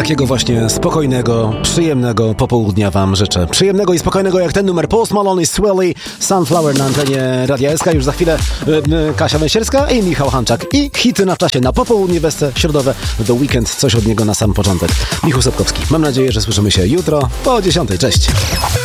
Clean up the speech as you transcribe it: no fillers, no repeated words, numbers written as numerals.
Takiego właśnie spokojnego, przyjemnego popołudnia wam życzę. Przyjemnego i spokojnego jak ten numer. Post Malone i Swelly, Sunflower na antenie Radia SK. Już za chwilę Kasia Węsierska i Michał Hanczak. I hity na czasie na popołudnie, wesce środowe, do weekend. Coś od niego na sam początek. Michał Sapkowski. Mam nadzieję, że słyszymy się jutro po 10:00. Cześć.